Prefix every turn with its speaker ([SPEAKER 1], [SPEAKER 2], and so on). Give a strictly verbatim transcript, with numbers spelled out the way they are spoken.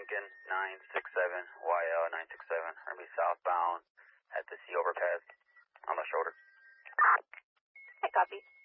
[SPEAKER 1] Lincoln nine six seven, Y L nine six seven. We're going to be southbound at the C overpass on the shoulder.
[SPEAKER 2] I copy.